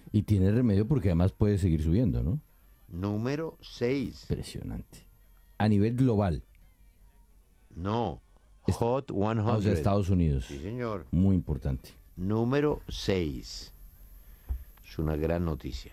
Y tiene remedio porque además puede seguir subiendo, ¿no? Número 6. Impresionante. A nivel global. No, Es- Hot O sea, 100. Estados Unidos. Sí, señor. Muy importante. Número 6. Es una gran noticia.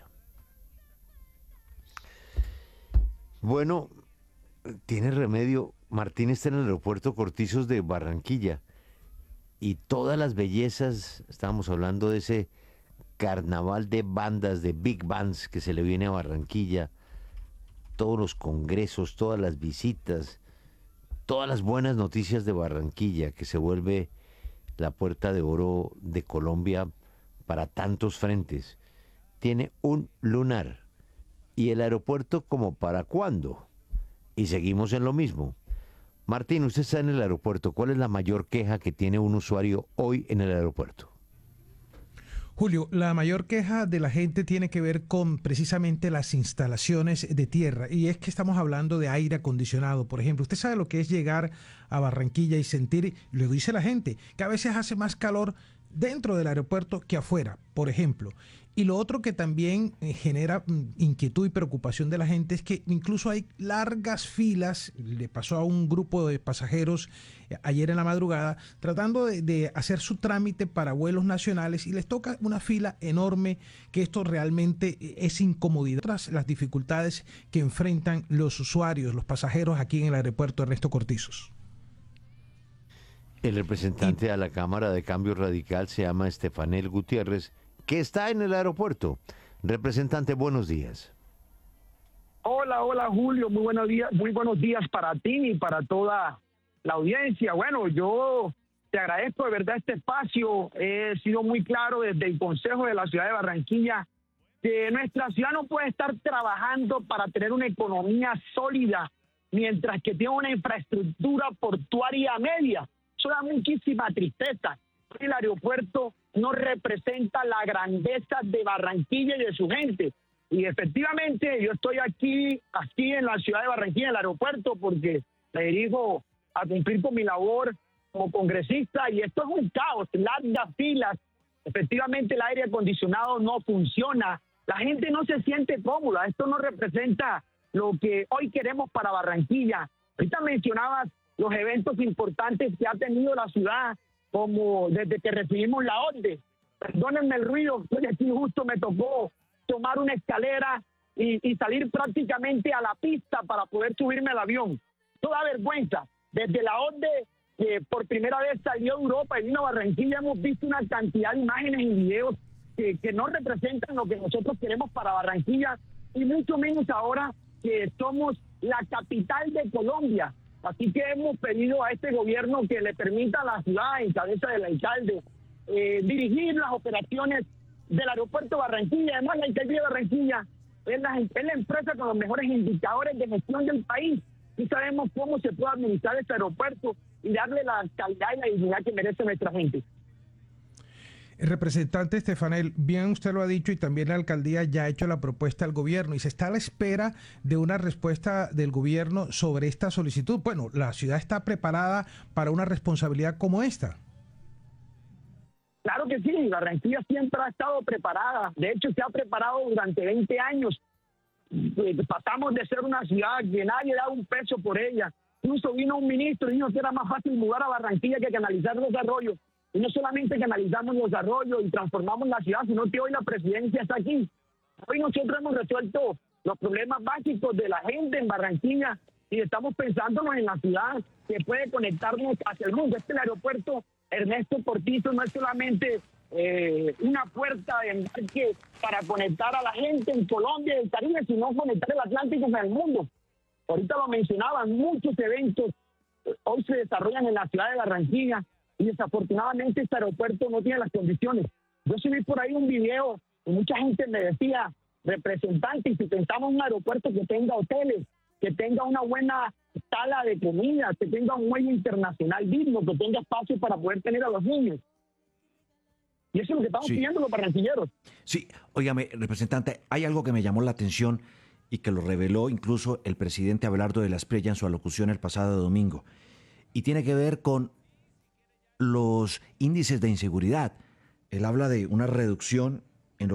Bueno, tiene remedio. Martín está en el aeropuerto Cortizos de Barranquilla y todas las bellezas, estábamos hablando de ese carnaval de bandas, de big bands que se le viene a Barranquilla, todos los congresos, todas las visitas, todas las buenas noticias de Barranquilla, que se vuelve la puerta de oro de Colombia para tantos frentes. Tiene un lunar. ¿Y el aeropuerto como para cuándo? Y seguimos en lo mismo. Martín, usted está en el aeropuerto. ¿Cuál es la mayor queja que tiene un usuario hoy en el aeropuerto? Julio, la mayor queja de la gente tiene que ver con precisamente las instalaciones de tierra, y es que estamos hablando de aire acondicionado. Por ejemplo, usted sabe lo que es llegar a Barranquilla y sentir, lo dice la gente, que a veces hace más calor dentro del aeropuerto que afuera, por ejemplo. Y lo otro que también genera inquietud y preocupación de la gente es que incluso hay largas filas. Le pasó a un grupo de pasajeros ayer en la madrugada tratando de hacer su trámite para vuelos nacionales, y les toca una fila enorme, que esto realmente es incomodidad. Tras las dificultades que enfrentan los usuarios, los pasajeros aquí en el aeropuerto Ernesto Cortizos. El representante a la Cámara de Cambio Radical se llama Estefanel Gutiérrez, que está en el aeropuerto. Representante, buenos días. Hola, hola Julio, muy buenos días para ti y para toda la audiencia. Bueno, yo te agradezco de verdad este espacio. He sido muy claro desde el Consejo de la Ciudad de Barranquilla que nuestra ciudad no puede estar trabajando para tener una economía sólida mientras que tiene una infraestructura portuaria media. Eso da muchísima tristeza. El aeropuerto no representa la grandeza de Barranquilla y de su gente. Y efectivamente yo estoy aquí en la ciudad de Barranquilla, en el aeropuerto, porque me dirijo a cumplir con mi labor como congresista, y esto es un caos, largas filas. Efectivamente el aire acondicionado no funciona, la gente no se siente cómoda. Esto no representa lo que hoy queremos para Barranquilla. Ahorita mencionabas los eventos importantes que ha tenido la ciudad, como desde que recibimos la orden. Perdónenme el ruido, porque aquí justo me tocó tomar una escalera y salir prácticamente a la pista para poder subirme al avión. Toda vergüenza. Desde la orden que por primera vez salió de Europa y vino a Barranquilla, hemos visto una cantidad de imágenes y videos que no representan lo que nosotros queremos para Barranquilla, y mucho menos ahora que somos la capital de Colombia. Así que hemos pedido a este gobierno que le permita a la ciudad, en cabeza del alcalde, dirigir las operaciones del aeropuerto de Barranquilla. Además, la alcaldía de Barranquilla es la empresa con los mejores indicadores de gestión del país, y sabemos cómo se puede administrar este aeropuerto y darle la calidad y la dignidad que merece nuestra gente. El representante Estefanel, bien usted lo ha dicho, y también la alcaldía ya ha hecho la propuesta al gobierno y se está a la espera de una respuesta del gobierno sobre esta solicitud. Bueno, la ciudad está preparada para una responsabilidad como esta. Claro que sí, Barranquilla siempre ha estado preparada. De hecho, se ha preparado durante 20 años. Pasamos de ser una ciudad que nadie daba un peso por ella. Incluso vino un ministro y dijo que era más fácil mudar a Barranquilla que canalizar los arroyos. Y no solamente canalizamos los arroyos y transformamos la ciudad, sino que hoy la presidencia está aquí. Hoy nosotros hemos resuelto los problemas básicos de la gente en Barranquilla y estamos pensándonos en la ciudad que puede conectarnos hacia el mundo. El aeropuerto Ernesto Cortizos no es solamente una puerta de embarque para conectar a la gente en Colombia y el Caribe, sino conectar el Atlántico con el mundo. Ahorita lo mencionaban, muchos eventos hoy se desarrollan en la ciudad de Barranquilla, y desafortunadamente este aeropuerto no tiene las condiciones. Yo subí por ahí un video y mucha gente me decía, representante, y si pensamos en un aeropuerto que tenga hoteles, que tenga una buena sala de comida, que tenga un muelle internacional digno, que tenga espacio para poder tener a los niños. Y eso es lo que estamos pidiendo los barranquilleros. Sí, óigame, representante, hay algo que me llamó la atención y que lo reveló incluso el presidente Abelardo de la Espriella en su alocución el pasado domingo, y tiene que ver con los índices de inseguridad. Él habla de una reducción